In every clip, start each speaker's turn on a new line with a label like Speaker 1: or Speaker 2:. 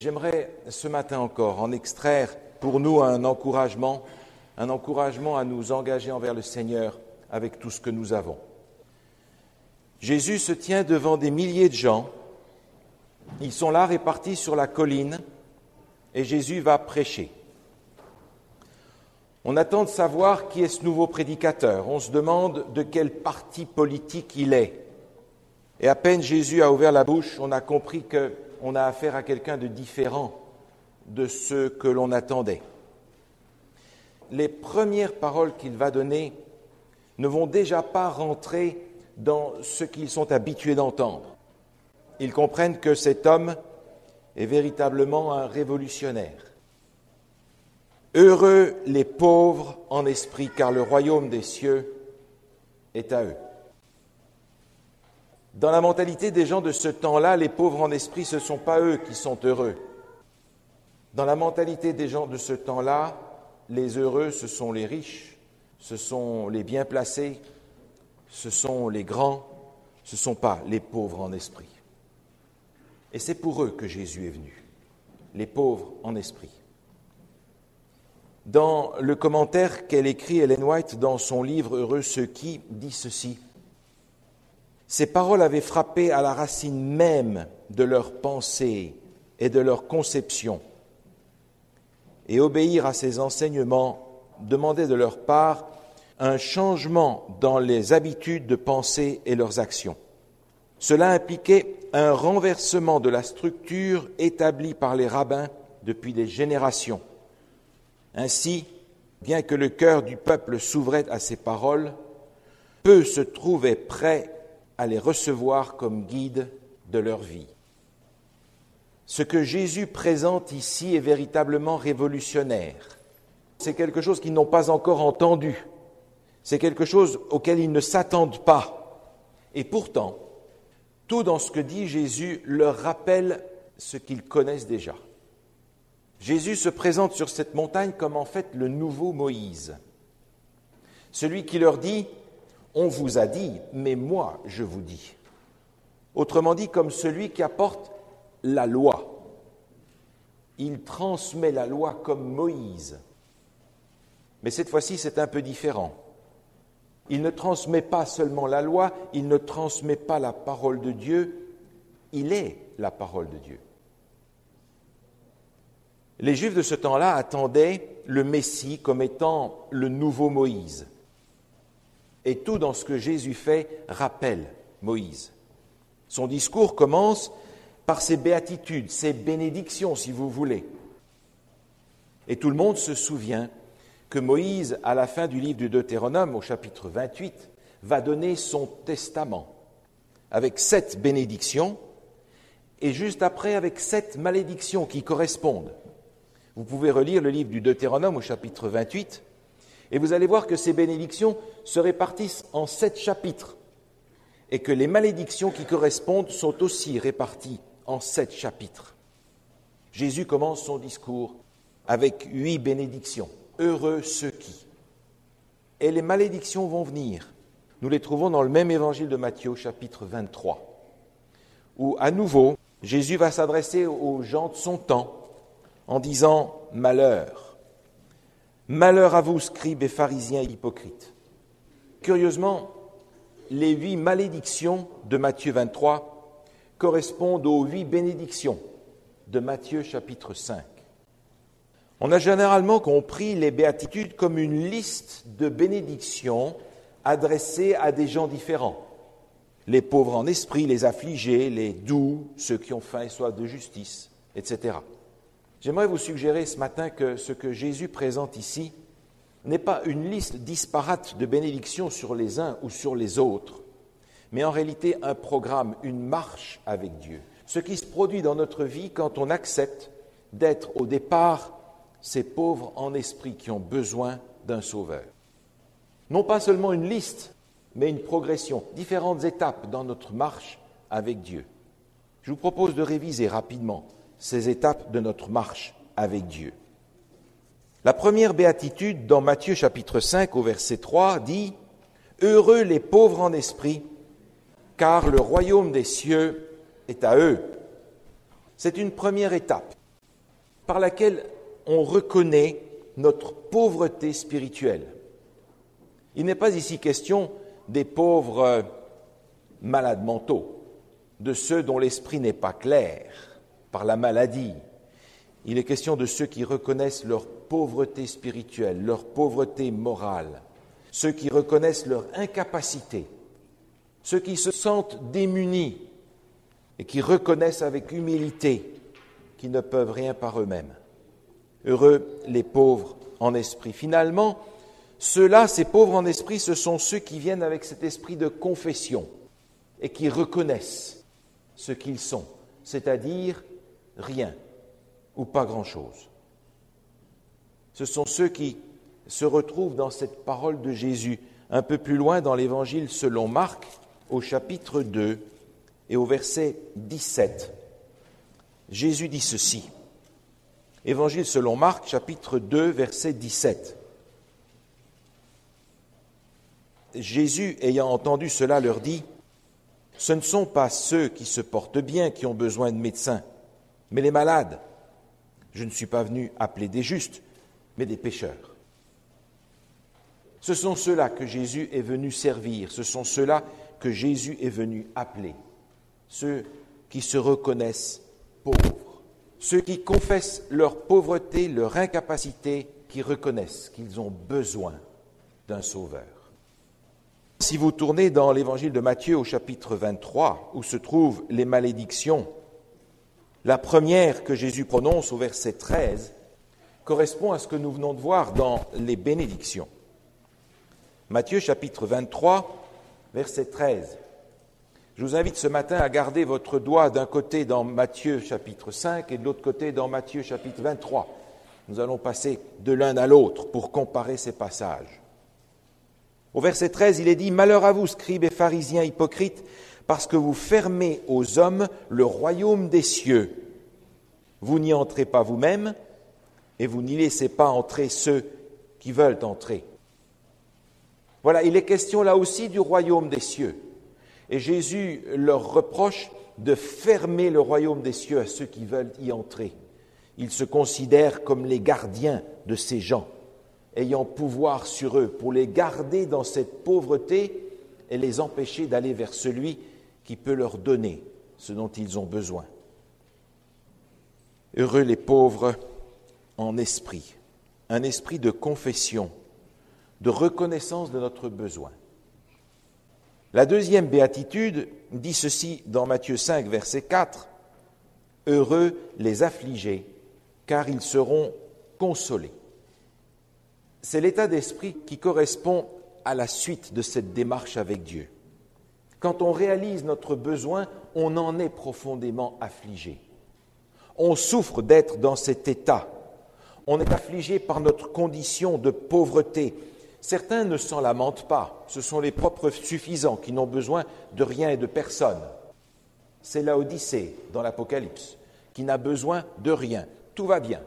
Speaker 1: J'aimerais ce matin encore en extraire pour nous un encouragement à nous engager envers le Seigneur avec tout ce que nous avons. Jésus se tient devant des milliers de gens. Ils sont là répartis sur la colline et Jésus va prêcher. On attend de savoir qui est ce nouveau prédicateur. On se demande de quel parti politique il est. Et à peine Jésus a ouvert la bouche, on a compris qu'on a affaire à quelqu'un de différent de ce que l'on attendait. Les premières paroles qu'il va donner ne vont déjà pas rentrer dans ce qu'ils sont habitués d'entendre. Ils comprennent que cet homme est véritablement un révolutionnaire. Heureux les pauvres en esprit, car le royaume des cieux est à eux. Dans la mentalité des gens de ce temps-là, les pauvres en esprit, ce ne sont pas eux qui sont heureux. Dans la mentalité des gens de ce temps-là, les heureux, ce sont les riches, ce sont les bien placés, ce sont les grands, ce ne sont pas les pauvres en esprit. Et c'est pour eux que Jésus est venu, les pauvres en esprit. Dans le commentaire qu'elle écrit, Ellen White, dans son livre « Heureux ceux qui » dit ceci. Ces paroles avaient frappé à la racine même de leur pensée et de leur conception. Et obéir à ces enseignements demandait de leur part un changement dans les habitudes de pensée et leurs actions. Cela impliquait un renversement de la structure établie par les rabbins depuis des générations. Ainsi, bien que le cœur du peuple s'ouvrait à ces paroles, peu se trouvaient prêts à les recevoir comme guide de leur vie. Ce que Jésus présente ici est véritablement révolutionnaire. C'est quelque chose qu'ils n'ont pas encore entendu. C'est quelque chose auquel ils ne s'attendent pas. Et pourtant, tout dans ce que dit Jésus leur rappelle ce qu'ils connaissent déjà. Jésus se présente sur cette montagne comme en fait le nouveau Moïse. Celui qui leur dit « On vous a dit, mais moi je vous dis ». Autrement dit, comme celui qui apporte la loi. Il transmet la loi comme Moïse. Mais cette fois-ci, c'est un peu différent. Il ne transmet pas seulement la loi, il ne transmet pas la parole de Dieu, il est la parole de Dieu. Les Juifs de ce temps-là attendaient le Messie comme étant le nouveau Moïse. Et tout dans ce que Jésus fait rappelle Moïse. Son discours commence par ses béatitudes, ses bénédictions, si vous voulez. Et tout le monde se souvient que Moïse, à la fin du livre du Deutéronome, au chapitre 28, va donner son testament avec 7 bénédictions et juste après avec 7 malédictions qui correspondent. Vous pouvez relire le livre du Deutéronome au chapitre 28 et vous allez voir que ces bénédictions se répartissent en 7 chapitres et que les malédictions qui correspondent sont aussi réparties en 7 chapitres. Jésus commence son discours avec 8 bénédictions. Heureux ceux qui. Et les malédictions vont venir. Nous les trouvons dans le même évangile de Matthieu, chapitre 23, où à nouveau, Jésus va s'adresser aux gens de son temps en disant « Malheur, malheur à vous, scribes et pharisiens hypocrites ». Curieusement, les 8 malédictions de Matthieu 23 correspondent aux 8 bénédictions de Matthieu, chapitre 5. On a généralement compris les béatitudes comme une liste de bénédictions adressées à des gens différents. Les pauvres en esprit, les affligés, les doux, ceux qui ont faim et soif de justice, etc. J'aimerais vous suggérer ce matin que ce que Jésus présente ici n'est pas une liste disparate de bénédictions sur les uns ou sur les autres, mais en réalité un programme, une marche avec Dieu. Ce qui se produit dans notre vie quand on accepte d'être au départ ces pauvres en esprit qui ont besoin d'un sauveur. Non pas seulement une liste, mais une progression, différentes étapes dans notre marche avec Dieu. Je vous propose de réviser rapidement ces étapes de notre marche avec Dieu. La première béatitude dans Matthieu chapitre 5 au verset 3 dit « Heureux les pauvres en esprit, car le royaume des cieux est à eux. » C'est une première étape. par laquelle on reconnaît notre pauvreté spirituelle. Il n'est pas ici question des pauvres malades mentaux, de ceux dont l'esprit n'est pas clair par la maladie. Il est question de ceux qui reconnaissent leur pauvreté spirituelle, leur pauvreté morale, ceux qui reconnaissent leur incapacité, ceux qui se sentent démunis et qui reconnaissent avec humilité qu'ils ne peuvent rien par eux-mêmes. Heureux les pauvres en esprit. Finalement, ceux-là, ces pauvres en esprit, ce sont ceux qui viennent avec cet esprit de confession et qui reconnaissent ce qu'ils sont, c'est-à-dire rien ou pas grand-chose. Ce sont ceux qui se retrouvent dans cette parole de Jésus, un peu plus loin dans l'Évangile selon Marc, au chapitre 2 et au verset 17. Jésus dit ceci. Évangile selon Marc, chapitre 2, verset 17. Jésus, ayant entendu cela, leur dit, « Ce ne sont pas ceux qui se portent bien qui ont besoin de médecins, mais les malades. Je ne suis pas venu appeler des justes, mais des pécheurs. » Ce sont ceux-là que Jésus est venu servir, ce sont ceux-là que Jésus est venu appeler, ceux qui se reconnaissent pauvres, ceux qui confessent leur pauvreté, leur incapacité, qui reconnaissent qu'ils ont besoin d'un sauveur. Si vous tournez dans l'Évangile de Matthieu au chapitre 23, où se trouvent les malédictions, la première que Jésus prononce au verset 13 correspond à ce que nous venons de voir dans les bénédictions. Matthieu chapitre 23, verset 13. Je vous invite ce matin à garder votre doigt d'un côté dans Matthieu chapitre 5 et de l'autre côté dans Matthieu chapitre 23. Nous allons passer de l'un à l'autre pour comparer ces passages. Au verset 13, il est dit « Malheur à vous, scribes et pharisiens hypocrites, parce que vous fermez aux hommes le royaume des cieux. Vous n'y entrez pas vous-même, et vous n'y laissez pas entrer ceux qui veulent entrer. » Voilà, il est question là aussi du royaume des cieux. Et Jésus leur reproche de fermer le royaume des cieux à ceux qui veulent y entrer. Ils se considèrent comme les gardiens de ces gens, ayant pouvoir sur eux pour les garder dans cette pauvreté et les empêcher d'aller vers celui qui peut leur donner ce dont ils ont besoin. Heureux les pauvres en esprit, un esprit de confession, de reconnaissance de notre besoin. La deuxième béatitude dit ceci dans Matthieu 5, verset 4, « Heureux les affligés, car ils seront consolés. » C'est l'état d'esprit qui correspond à la suite de cette démarche avec Dieu. Quand on réalise notre besoin, on en est profondément affligé. On souffre d'être dans cet état. On est affligé par notre condition de pauvreté. Certains ne s'en lamentent pas. Ce sont les propres suffisants qui n'ont besoin de rien et de personne. C'est Laodicée dans l'Apocalypse qui n'a besoin de rien. Tout va bien.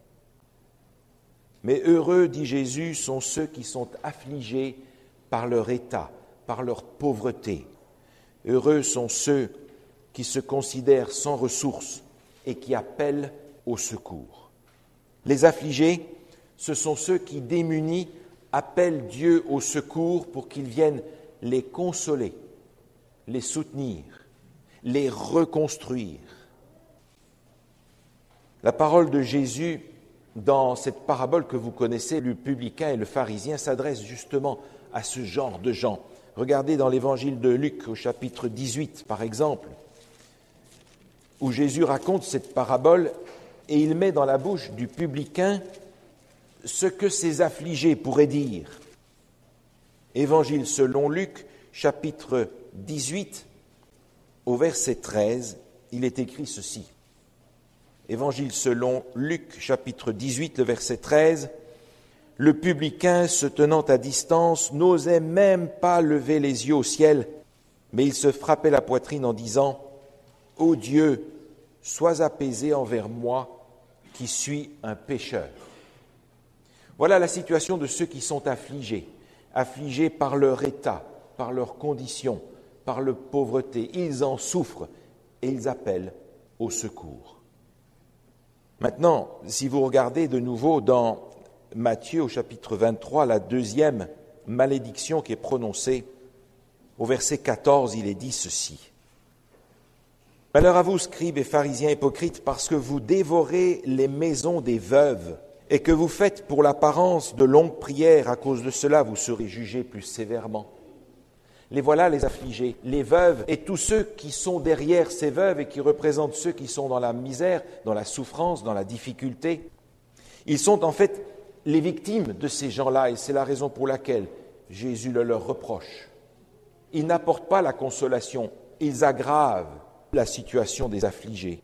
Speaker 1: Mais heureux, dit Jésus, sont ceux qui sont affligés par leur état, par leur pauvreté. Heureux sont ceux qui se considèrent sans ressources et qui appellent au secours. Les affligés, ce sont ceux qui, démunis, appellent Dieu au secours pour qu'il vienne les consoler, les soutenir, les reconstruire. La parole de Jésus dans cette parabole que vous connaissez, le publicain et le pharisien, s'adresse justement à ce genre de gens. Regardez dans l'évangile de Luc au chapitre 18, par exemple, où Jésus raconte cette parabole et il met dans la bouche du publicain ce que ces affligés pourraient dire. Évangile selon Luc, chapitre 18, au verset 13, il est écrit ceci. Évangile selon Luc, chapitre 18, le verset 13. « Le publicain, se tenant à distance, n'osait même pas lever les yeux au ciel, mais il se frappait la poitrine en disant « Ô Dieu, sois apaisé envers moi, qui suis un pécheur. » Voilà la situation de ceux qui sont affligés par leur état, par leur condition, par leur pauvreté. Ils en souffrent et ils appellent au secours. Maintenant, si vous regardez de nouveau dans Matthieu au chapitre 23, la deuxième malédiction qui est prononcée, au verset 14, il est dit ceci. « Malheur à vous, scribes et pharisiens hypocrites, parce que vous dévorez les maisons des veuves et que vous faites pour l'apparence de longues prières. À cause de cela, vous serez jugés plus sévèrement. » Les voilà les affligés, les veuves et tous ceux qui sont derrière ces veuves et qui représentent ceux qui sont dans la misère, dans la souffrance, dans la difficulté. Ils sont en fait les victimes de ces gens-là et c'est la raison pour laquelle Jésus le leur reproche. Ils n'apportent pas la consolation, ils aggravent la situation des affligés.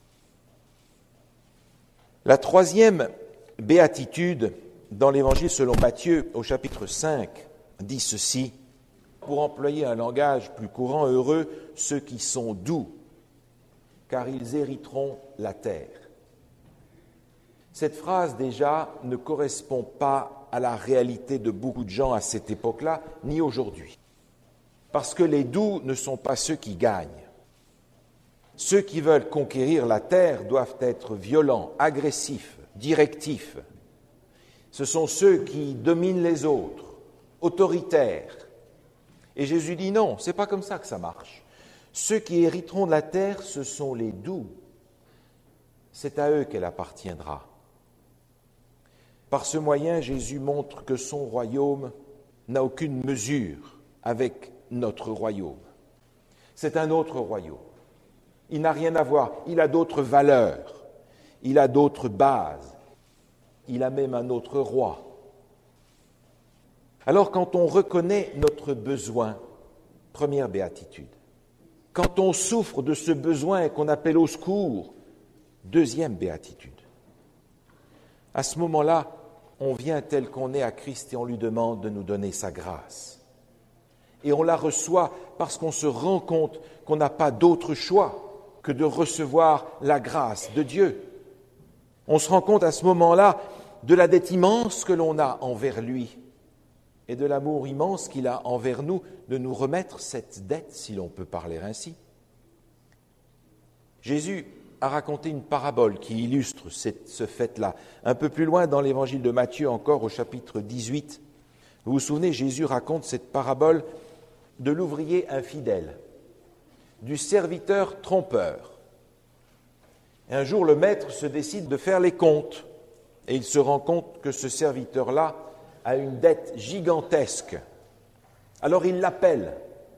Speaker 1: La troisième béatitude dans l'Évangile selon Matthieu au chapitre 5 dit ceci. Pour employer un langage plus courant, heureux ceux qui sont doux, car ils hériteront la terre. Cette phrase déjà ne correspond pas à la réalité de beaucoup de gens à cette époque-là, ni aujourd'hui. Parce que les doux ne sont pas ceux qui gagnent. Ceux qui veulent conquérir la terre doivent être violents, agressifs, directifs. Ce sont ceux qui dominent les autres, autoritaires. Et Jésus dit non, c'est pas comme ça que ça marche. Ceux qui hériteront de la terre, ce sont les doux. C'est à eux qu'elle appartiendra. Par ce moyen, Jésus montre que son royaume n'a aucune mesure avec notre royaume. C'est un autre royaume. Il n'a rien à voir. Il a d'autres valeurs. Il a d'autres bases. Il a même un autre roi. Alors, quand on reconnaît notre besoin, première béatitude, quand on souffre de ce besoin et qu'on appelle au secours, deuxième béatitude, à ce moment-là, on vient tel qu'on est à Christ et on lui demande de nous donner sa grâce. Et on la reçoit parce qu'on se rend compte qu'on n'a pas d'autre choix que de recevoir la grâce de Dieu. On se rend compte à ce moment-là de la dette immense que l'on a envers lui et de l'amour immense qu'il a envers nous de nous remettre cette dette, si l'on peut parler ainsi. Jésus a raconté une parabole qui illustre ce fait-là. Un peu plus loin dans l'évangile de Matthieu, encore au chapitre 18, vous vous souvenez, Jésus raconte cette parabole de l'ouvrier infidèle, du serviteur trompeur. Et un jour, le maître se décide de faire les comptes et il se rend compte que ce serviteur-là a une dette gigantesque. Alors il l'appelle.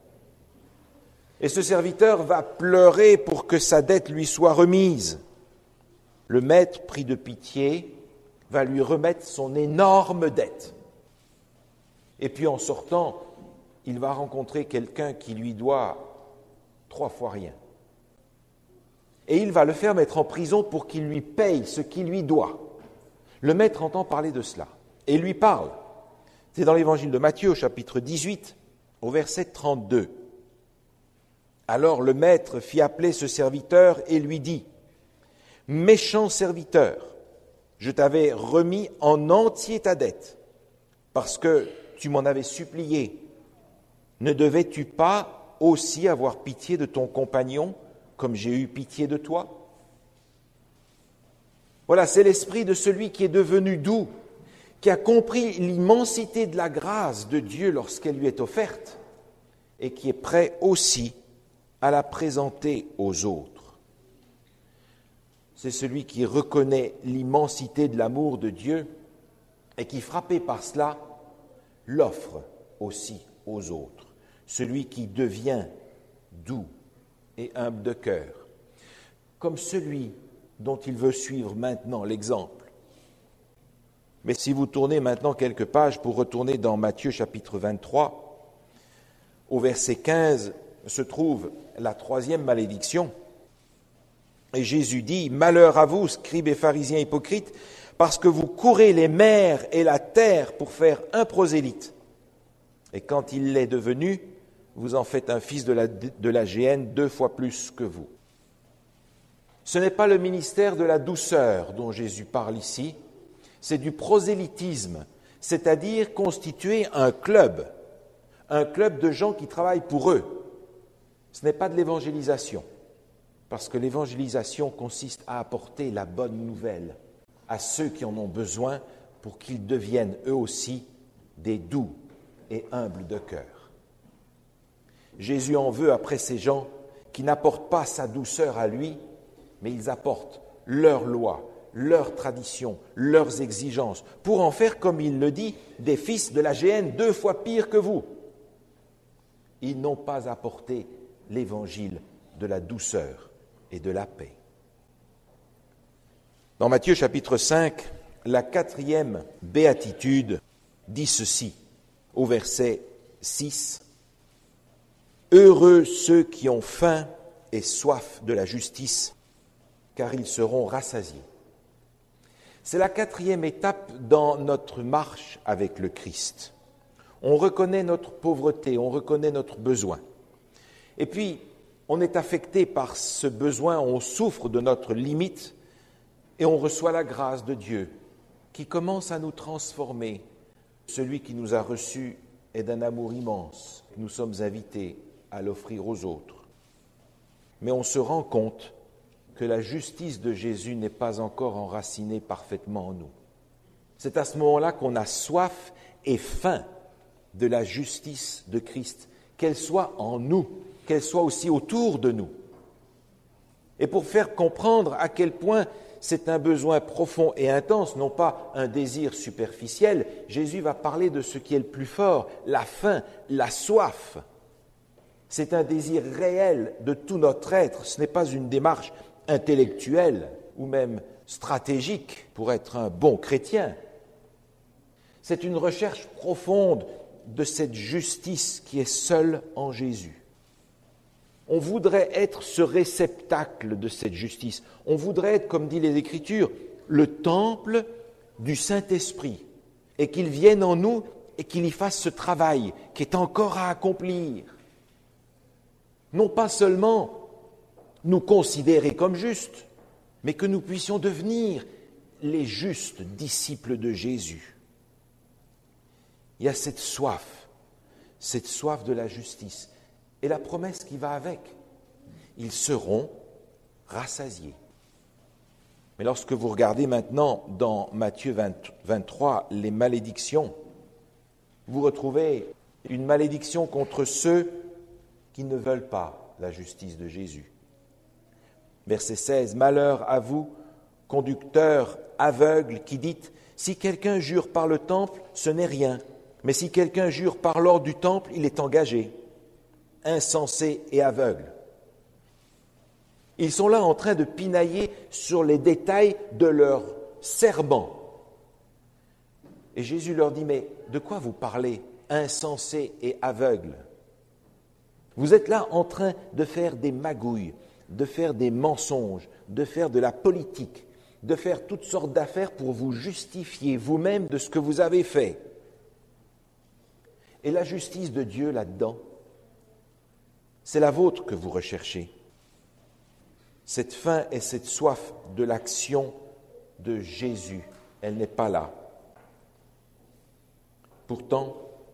Speaker 1: Et ce serviteur va pleurer pour que sa dette lui soit remise. Le maître, pris de pitié, va lui remettre son énorme dette. Et puis en sortant, il va rencontrer quelqu'un qui lui doit 3 fois rien. Et il va le faire mettre en prison pour qu'il lui paye ce qu'il lui doit. Le maître entend parler de cela et lui parle. C'est dans l'évangile de Matthieu, au chapitre 18, au verset 32. Alors le maître fit appeler ce serviteur et lui dit « Méchant serviteur, je t'avais remis en entier ta dette, parce que tu m'en avais supplié. Ne devais-tu pas aussi avoir pitié de ton compagnon, comme j'ai eu pitié de toi ?» Voilà, c'est l'esprit de celui qui est devenu doux, qui a compris l'immensité de la grâce de Dieu lorsqu'elle lui est offerte et qui est prêt aussi à la présenter aux autres. C'est celui qui reconnaît l'immensité de l'amour de Dieu et qui, frappé par cela, l'offre aussi aux autres. Celui qui devient doux et humble de cœur, comme celui dont il veut suivre maintenant l'exemple. Mais si vous tournez maintenant quelques pages pour retourner dans Matthieu chapitre 23, au verset 15 se trouve la troisième malédiction. Et Jésus dit « Malheur à vous, scribes et pharisiens hypocrites, parce que vous courez les mers et la terre pour faire un prosélyte. Et quand il l'est devenu, vous en faites un fils de la géhenne 2 fois plus que vous. » Ce n'est pas le ministère de la douceur dont Jésus parle ici, c'est du prosélytisme, c'est-à-dire constituer un club de gens qui travaillent pour eux. Ce n'est pas de l'évangélisation, parce que l'évangélisation consiste à apporter la bonne nouvelle à ceux qui en ont besoin pour qu'ils deviennent eux aussi des doux et humbles de cœur. Jésus en veut après ces gens qui n'apportent pas sa douceur à lui, mais ils apportent leur loi, leurs traditions, leurs exigences, pour en faire, comme il le dit, des fils de la géhenne 2 fois pires que vous. Ils n'ont pas apporté l'évangile de la douceur et de la paix. Dans Matthieu chapitre 5, la 4e béatitude dit ceci, au verset 6. « Heureux ceux qui ont faim et soif de la justice, car ils seront rassasiés. » C'est la 4e étape dans notre marche avec le Christ. On reconnaît notre pauvreté, on reconnaît notre besoin. Et puis, on est affecté par ce besoin, on souffre de notre limite et on reçoit la grâce de Dieu qui commence à nous transformer. Celui qui nous a reçus est d'un amour immense. Nous sommes invités à l'offrir aux autres. Mais on se rend compte que la justice de Jésus n'est pas encore enracinée parfaitement en nous. C'est à ce moment-là qu'on a soif et faim de la justice de Christ, qu'elle soit en nous, qu'elle soit aussi autour de nous. Et pour faire comprendre à quel point c'est un besoin profond et intense, non pas un désir superficiel, Jésus va parler de ce qui est le plus fort, la faim, la soif. C'est un désir réel de tout notre être, ce n'est pas une démarche intellectuelle ou même stratégique pour être un bon chrétien. C'est une recherche profonde de cette justice qui est seule en Jésus. On voudrait être ce réceptacle de cette justice. On voudrait être, comme dit les Écritures, le temple du Saint-Esprit et qu'il vienne en nous et qu'il y fasse ce travail qui est encore à accomplir. Non pas seulement nous considérer comme justes, mais que nous puissions devenir les justes disciples de Jésus. Il y a cette soif de la justice. Et la promesse qui va avec, ils seront rassasiés. Mais lorsque vous regardez maintenant dans Matthieu 23 les malédictions, vous retrouvez une malédiction contre ceux qui ne veulent pas la justice de Jésus. Verset 16, « Malheur à vous, conducteurs aveugles, qui dites, si quelqu'un jure par le temple, ce n'est rien, mais si quelqu'un jure par l'or du temple, il est engagé. » Insensés et aveugles. Ils sont là en train de pinailler sur les détails de leur serment. Et Jésus leur dit, mais de quoi vous parlez, insensés et aveugles? Vous êtes là en train de faire des magouilles, de faire des mensonges, de faire de la politique, de faire toutes sortes d'affaires pour vous justifier vous-même de ce que vous avez fait. Et la justice de Dieu là-dedans, c'est la vôtre que vous recherchez. Cette faim et cette soif de l'action de Jésus, elle n'est pas là. Pourtant,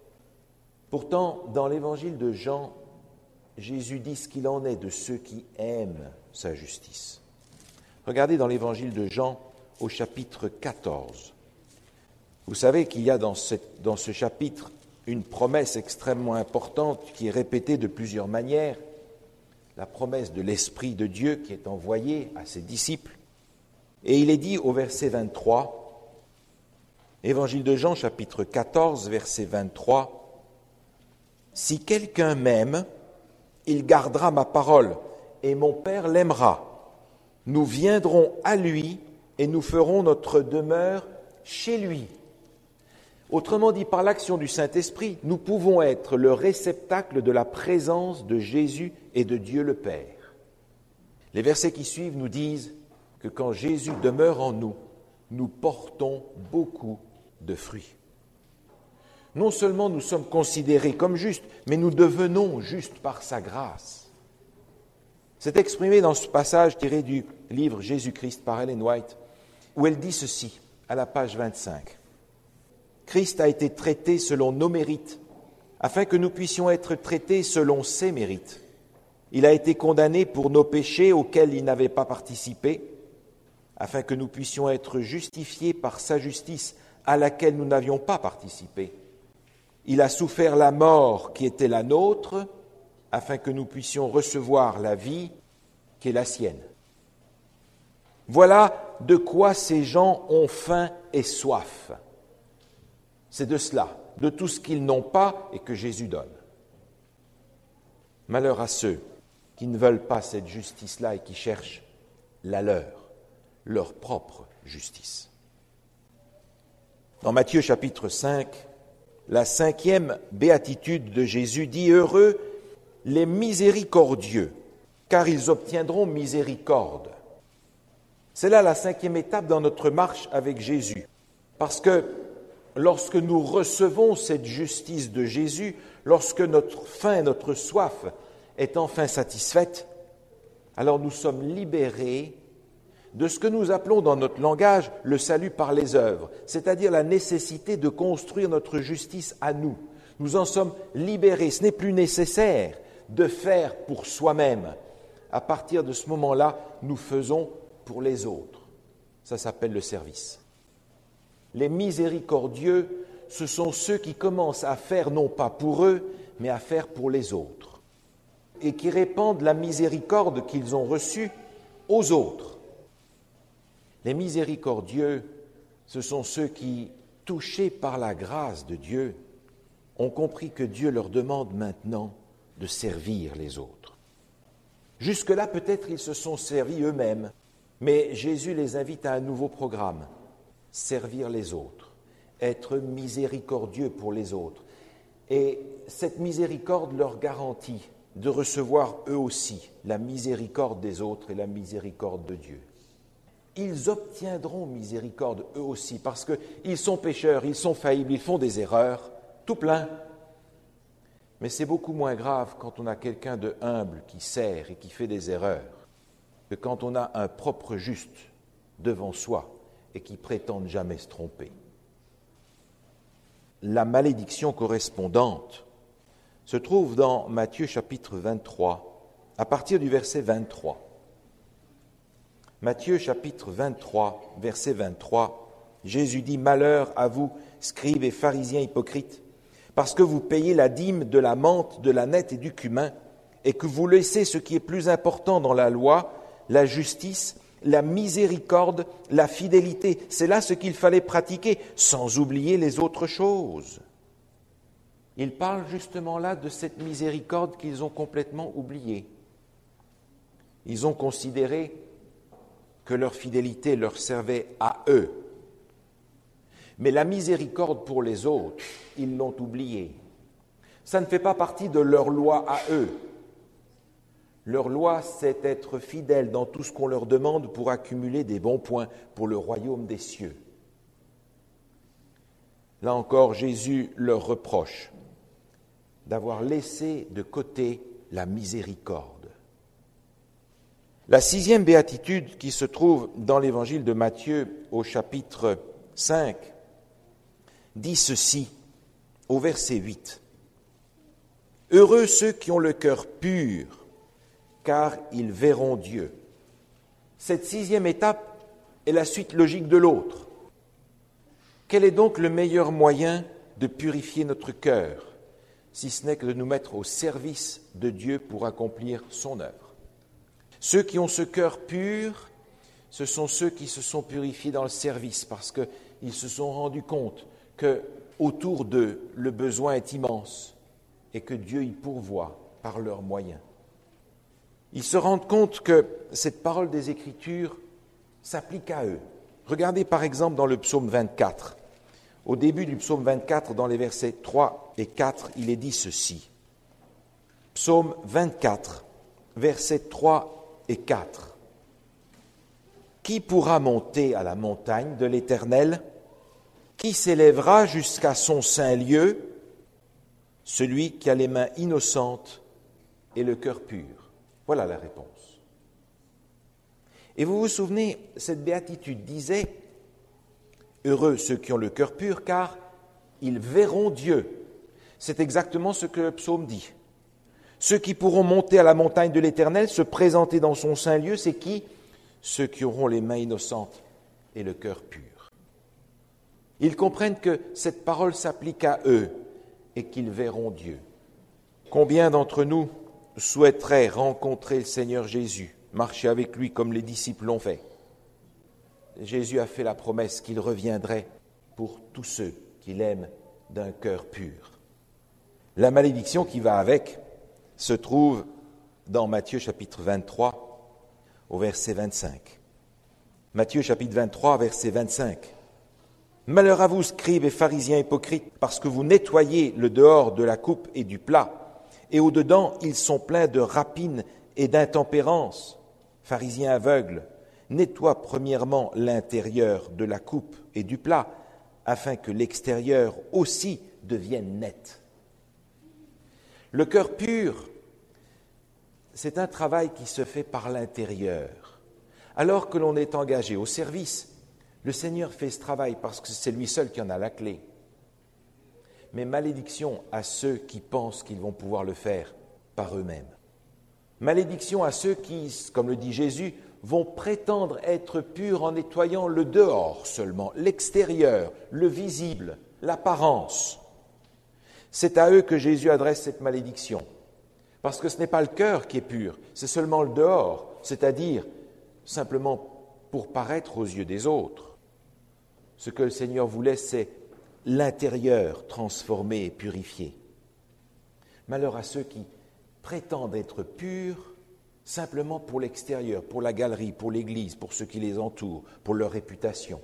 Speaker 1: dans l'évangile de Jean, Jésus dit ce qu'il en est de ceux qui aiment sa justice. Regardez dans l'évangile de Jean au chapitre 14. Vous savez qu'il y a dans ce chapitre une promesse extrêmement importante qui est répétée de plusieurs manières, la promesse de l'Esprit de Dieu qui est envoyé à ses disciples. Et il est dit au verset 23, Évangile de Jean, chapitre 14, verset 23, « Si quelqu'un m'aime, il gardera ma parole, et mon Père l'aimera. Nous viendrons à lui, et nous ferons notre demeure chez lui. » Autrement dit, par l'action du Saint-Esprit, nous pouvons être le réceptacle de la présence de Jésus et de Dieu le Père. Les versets qui suivent nous disent que quand Jésus demeure en nous, nous portons beaucoup de fruits. Non seulement nous sommes considérés comme justes, mais nous devenons justes par sa grâce. C'est exprimé dans ce passage tiré du livre Jésus-Christ par Ellen White, où elle dit ceci, à la page 25. Christ a été traité selon nos mérites, afin que nous puissions être traités selon ses mérites. Il a été condamné pour nos péchés auxquels il n'avait pas participé. afin que nous puissions être justifiés par sa justice à laquelle nous n'avions pas participé. Il a souffert la mort qui était la nôtre, afin que nous puissions recevoir la vie qui est la sienne. Voilà de quoi ces gens ont faim et soif. C'est de cela, de tout ce qu'ils n'ont pas et que Jésus donne. Malheur à ceux qui ne veulent pas cette justice-là et qui cherchent la leur propre justice. Dans Matthieu chapitre 5, la 5e béatitude de Jésus dit « Heureux les miséricordieux, car ils obtiendront miséricorde. » C'est là la 5e étape dans notre marche avec Jésus. Parce que lorsque nous recevons cette justice de Jésus, lorsque notre faim, notre soif est enfin satisfaite, alors nous sommes libérés de ce que nous appelons dans notre langage le salut par les œuvres, c'est-à-dire la nécessité de construire notre justice à nous. Nous en sommes libérés. Ce n'est plus nécessaire de faire pour soi-même. À partir de ce moment-là, nous faisons pour les autres. Ça s'appelle le service. Les miséricordieux, ce sont ceux qui commencent à faire non pas pour eux, mais à faire pour les autres. Et qui répandent la miséricorde qu'ils ont reçue aux autres. Les miséricordieux, ce sont ceux qui, touchés par la grâce de Dieu, ont compris que Dieu leur demande maintenant de servir les autres. Jusque-là, peut-être ils se sont servis eux-mêmes, mais Jésus les invite à un nouveau programme, servir les autres, être miséricordieux pour les autres. Et cette miséricorde leur garantit de recevoir eux aussi la miséricorde des autres et la miséricorde de Dieu. Ils obtiendront miséricorde eux aussi, parce qu'ils sont pécheurs, ils sont faillibles, ils font des erreurs, tout plein. Mais c'est beaucoup moins grave quand on a quelqu'un de humble qui sert et qui fait des erreurs, que quand on a un propre juste devant soi et qui prétend ne jamais se tromper. La malédiction correspondante se trouve dans Matthieu chapitre 23, à partir du verset 23. Matthieu chapitre 23, verset 23, Jésus dit « Malheur à vous, scribes et pharisiens hypocrites, parce que vous payez la dîme de la menthe, de la nette et du cumin, et que vous laissez ce qui est plus important dans la loi, la justice, la miséricorde, la fidélité. C'est là ce qu'il fallait pratiquer, sans oublier les autres choses. » Il parle justement là de cette miséricorde qu'ils ont complètement oubliée. Ils ont considéré que leur fidélité leur servait à eux. Mais la miséricorde pour les autres, ils l'ont oubliée. Ça ne fait pas partie de leur loi à eux. Leur loi, c'est être fidèle dans tout ce qu'on leur demande pour accumuler des bons points pour le royaume des cieux. Là encore, Jésus leur reproche d'avoir laissé de côté la miséricorde. La 6e béatitude qui se trouve dans l'évangile de Matthieu au chapitre 5 dit ceci au verset 8. « Heureux ceux qui ont le cœur pur, car ils verront Dieu. » Cette 6e étape est la suite logique de l'autre. Quel est donc le meilleur moyen de purifier notre cœur, si ce n'est que de nous mettre au service de Dieu pour accomplir son œuvre? Ceux qui ont ce cœur pur, ce sont ceux qui se sont purifiés dans le service, parce qu'ils se sont rendus compte que autour d'eux, le besoin est immense et que Dieu y pourvoit par leurs moyens. Ils se rendent compte que cette parole des Écritures s'applique à eux. Regardez par exemple dans le psaume 24. Au début du psaume 24, dans les versets 3 et 4, il est dit ceci. Psaume 24, versets 3 et 4. Qui pourra monter à la montagne de l'Éternel? Qui s'élèvera jusqu'à son saint lieu? Celui qui a les mains innocentes et le cœur pur. Voilà la réponse. Et vous vous souvenez, cette béatitude disait « Heureux ceux qui ont le cœur pur, car ils verront Dieu. » C'est exactement ce que le psaume dit. Ceux qui pourront monter à la montagne de l'Éternel, se présenter dans son saint lieu, c'est qui? ceux qui auront les mains innocentes et le cœur pur. Ils comprennent que cette parole s'applique à eux et qu'ils verront Dieu. Combien d'entre nous souhaiteraient rencontrer le Seigneur Jésus, marcher avec lui comme les disciples l'ont fait? Jésus a fait la promesse qu'il reviendrait pour tous ceux qui l'aiment d'un cœur pur. La malédiction qui va avec se trouve dans Matthieu chapitre 23 au verset 25. Matthieu chapitre 23 verset 25. « Malheur à vous, scribes et pharisiens hypocrites, parce que vous nettoyez le dehors de la coupe et du plat, et au-dedans ils sont pleins de rapine et d'intempérance. Pharisiens aveugles, nettoie premièrement l'intérieur de la coupe et du plat, afin que l'extérieur aussi devienne net. » Le cœur pur, c'est un travail qui se fait par l'intérieur. Alors que l'on est engagé au service, le Seigneur fait ce travail parce que c'est lui seul qui en a la clé. Mais malédiction à ceux qui pensent qu'ils vont pouvoir le faire par eux-mêmes. Malédiction à ceux qui, comme le dit Jésus, vont prétendre être purs en nettoyant le dehors seulement, l'extérieur, le visible, l'apparence. C'est à eux que Jésus adresse cette malédiction. Parce que ce n'est pas le cœur qui est pur, c'est seulement le dehors, c'est-à-dire simplement pour paraître aux yeux des autres. Ce que le Seigneur voulait, c'est l'intérieur transformé et purifié. Malheur à ceux qui prétendent être purs simplement pour l'extérieur, pour la galerie, pour l'Église, pour ceux qui les entourent, pour leur réputation.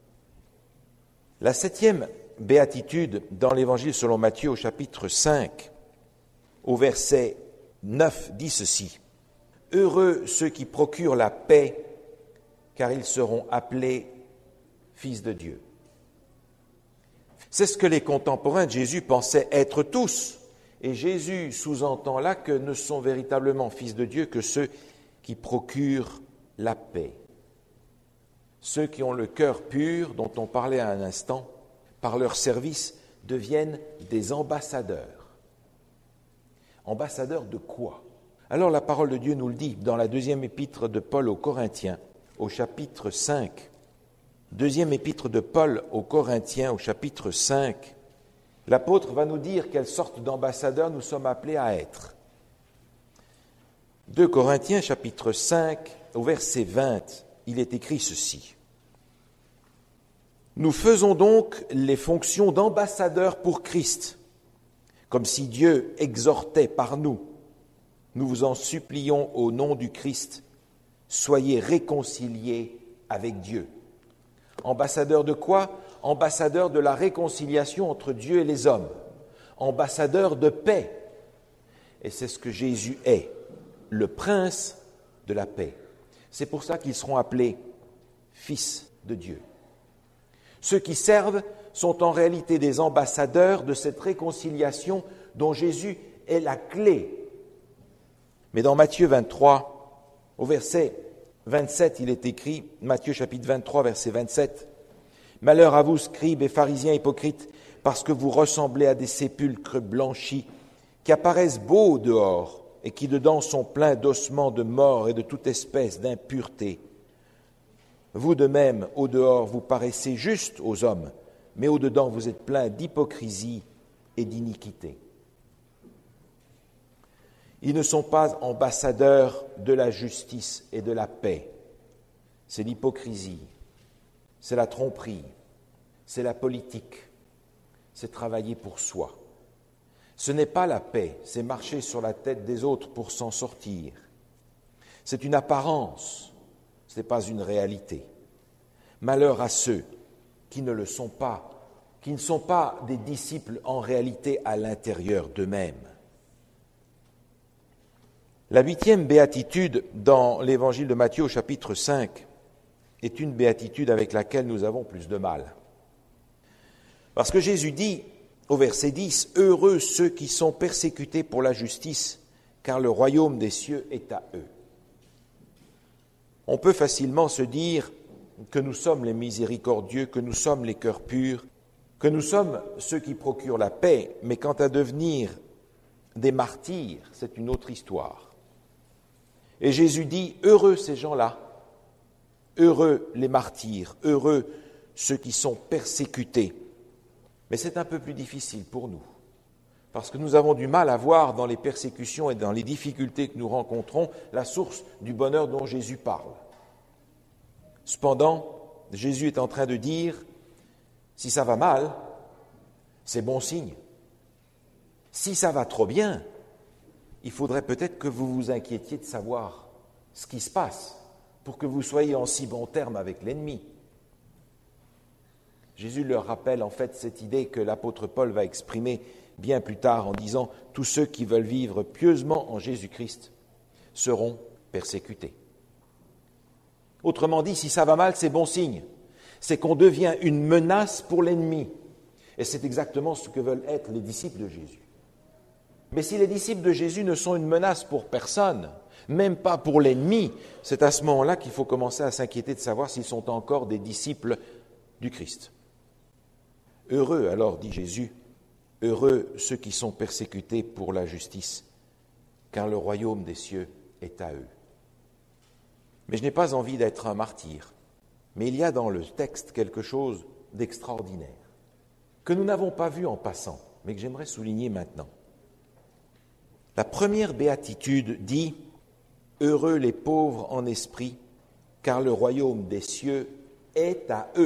Speaker 1: La 7e béatitude dans l'Évangile selon Matthieu au chapitre 5, au verset 9, dit ceci. « Heureux ceux qui procurent la paix, car ils seront appelés fils de Dieu. » C'est ce que les contemporains de Jésus pensaient être tous. Et Jésus sous-entend là que ne sont véritablement fils de Dieu que ceux qui procurent la paix. Ceux qui ont le cœur pur, dont on parlait à un instant, par leur service, deviennent des ambassadeurs. Ambassadeurs de quoi? Alors la parole de Dieu nous le dit dans la 2e épître de Paul aux Corinthiens, au chapitre 5. 2e épître de Paul aux Corinthiens, au chapitre 5. L'apôtre va nous dire quelle sorte d'ambassadeurs nous sommes appelés à être. 2 Corinthiens, chapitre 5, au verset 20, il est écrit ceci. « Nous faisons donc les fonctions d'ambassadeurs pour Christ, comme si Dieu exhortait par nous. Nous vous en supplions au nom du Christ, soyez réconciliés avec Dieu. » Ambassadeurs de quoi? Ambassadeurs de la réconciliation entre Dieu et les hommes. Ambassadeurs de paix. Et c'est ce que Jésus est, le prince de la paix. C'est pour ça qu'ils seront appelés fils de Dieu. Ceux qui servent sont en réalité des ambassadeurs de cette réconciliation dont Jésus est la clé. Mais dans Matthieu 23, au verset 27, il est écrit, Matthieu chapitre 23, verset 27, « Malheur à vous, scribes et pharisiens hypocrites, parce que vous ressemblez à des sépulcres blanchis, qui apparaissent beaux au dehors, et qui dedans sont pleins d'ossements de mort et de toute espèce d'impureté. Vous de même, au dehors, vous paraissez justes aux hommes, mais au dedans, vous êtes pleins d'hypocrisie et d'iniquité. » Ils ne sont pas ambassadeurs de la justice et de la paix. C'est l'hypocrisie, c'est la tromperie, c'est la politique, c'est travailler pour soi. Ce n'est pas la paix, c'est marcher sur la tête des autres pour s'en sortir. C'est une apparence, ce n'est pas une réalité. Malheur à ceux qui ne le sont pas, qui ne sont pas des disciples en réalité à l'intérieur d'eux-mêmes. La 8e béatitude dans l'évangile de Matthieu au chapitre 5 est une béatitude avec laquelle nous avons plus de mal. Parce que Jésus dit au verset 10, « Heureux ceux qui sont persécutés pour la justice, car le royaume des cieux est à eux. » On peut facilement se dire que nous sommes les miséricordieux, que nous sommes les cœurs purs, que nous sommes ceux qui procurent la paix, mais quant à devenir des martyrs, c'est une autre histoire. Et Jésus dit, heureux ces gens-là, Heureux les martyrs, heureux ceux qui sont persécutés. Mais c'est un peu plus difficile pour nous, parce que nous avons du mal à voir dans les persécutions et dans les difficultés que nous rencontrons la source du bonheur dont Jésus parle. Cependant, Jésus est en train de dire, si ça va mal, c'est bon signe. Si ça va trop bien, il faudrait peut-être que vous vous inquiétiez de savoir ce qui se passe pour que vous soyez en si bons termes avec l'ennemi. Jésus leur rappelle en fait cette idée que l'apôtre Paul va exprimer bien plus tard en disant « Tous ceux qui veulent vivre pieusement en Jésus-Christ seront persécutés ». Autrement dit, si ça va mal, c'est bon signe. C'est qu'on devient une menace pour l'ennemi. Et c'est exactement ce que veulent être les disciples de Jésus. Mais si les disciples de Jésus ne sont une menace pour personne, même pas pour l'ennemi, c'est à ce moment-là qu'il faut commencer à s'inquiéter de savoir s'ils sont encore des disciples du Christ. Heureux, alors, dit Jésus, heureux ceux qui sont persécutés pour la justice, car le royaume des cieux est à eux. Mais je n'ai pas envie d'être un martyr, mais il y a dans le texte quelque chose d'extraordinaire, que nous n'avons pas vu en passant, mais que j'aimerais souligner maintenant. La première béatitude dit « Heureux les pauvres en esprit, car le royaume des cieux est à eux. »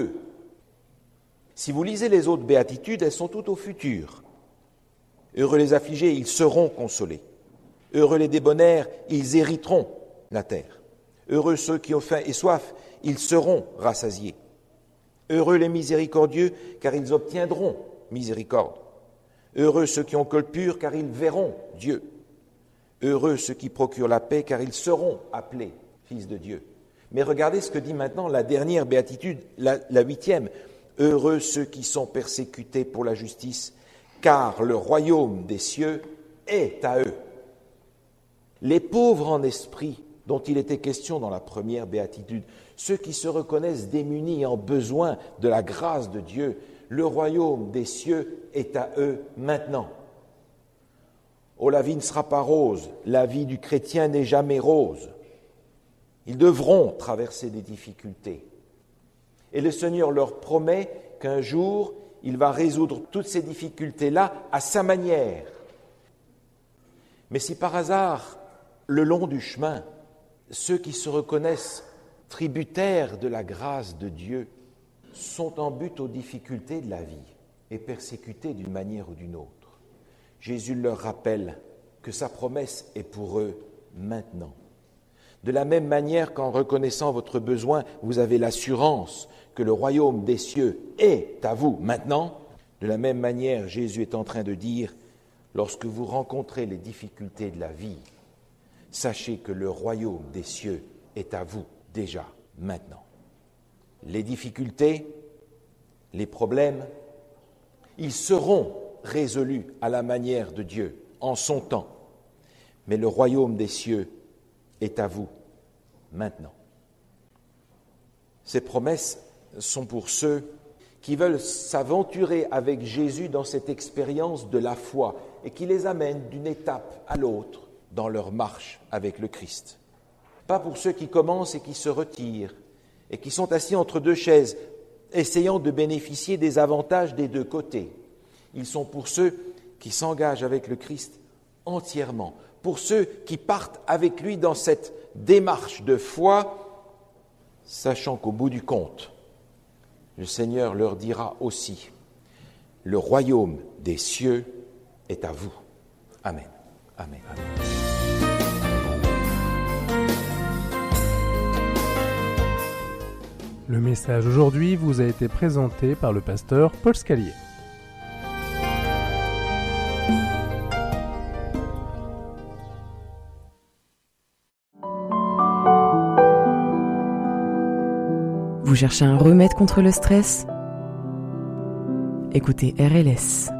Speaker 1: Si vous lisez les autres béatitudes, elles sont toutes au futur. Heureux les affligés, ils seront consolés. Heureux les débonnaires, ils hériteront la terre. Heureux ceux qui ont faim et soif, ils seront rassasiés. Heureux les miséricordieux, car ils obtiendront miséricorde. Heureux ceux qui ont cœur pur, car ils verront Dieu. Heureux ceux qui procurent la paix, car ils seront appelés fils de Dieu. Mais regardez ce que dit maintenant la dernière béatitude, la 8e. Heureux ceux qui sont persécutés pour la justice, car le royaume des cieux est à eux. Les pauvres en esprit, dont il était question dans la première béatitude, ceux qui se reconnaissent démunis et en besoin de la grâce de Dieu, le royaume des cieux est à eux maintenant. Oh, la vie ne sera pas rose, la vie du chrétien n'est jamais rose. Ils devront traverser des difficultés. Et le Seigneur leur promet qu'un jour, il va résoudre toutes ces difficultés-là à sa manière. Mais si par hasard, le long du chemin, ceux qui se reconnaissent tributaires de la grâce de Dieu sont en butte aux difficultés de la vie et persécutés d'une manière ou d'une autre, Jésus leur rappelle que sa promesse est pour eux maintenant. De la même manière qu'en reconnaissant votre besoin, vous avez l'assurance que le royaume des cieux est à vous maintenant, de la même manière, Jésus est en train de dire, lorsque vous rencontrez les difficultés de la vie, sachez que le royaume des cieux est à vous déjà maintenant. Les difficultés, les problèmes, ils seront résolus à la manière de Dieu, en son temps. Mais le royaume des cieux est à vous maintenant. Ces promesses sont pour ceux qui veulent s'aventurer avec Jésus dans cette expérience de la foi et qui les amènent d'une étape à l'autre dans leur marche avec le Christ. Pas pour ceux qui commencent et qui se retirent et qui sont assis entre deux chaises, essayant de bénéficier des avantages des deux côtés. Ils sont pour ceux qui s'engagent avec le Christ entièrement, pour ceux qui partent avec lui dans cette démarche de foi, sachant qu'au bout du compte, le Seigneur leur dira aussi, le royaume des cieux est à vous. Amen. Amen. Amen.
Speaker 2: Le message aujourd'hui vous a été présenté par le pasteur Paul Scalier.
Speaker 3: Vous cherchez un remède contre le stress ? Écoutez RLS.